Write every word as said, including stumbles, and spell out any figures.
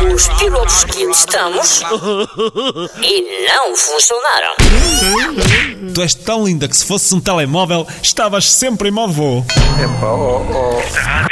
os pilotos que enlistamos e não funcionaram. Tu és tão linda que se fosse um telemóvel, estavas sempre em modo voo. Epá, oh, oh.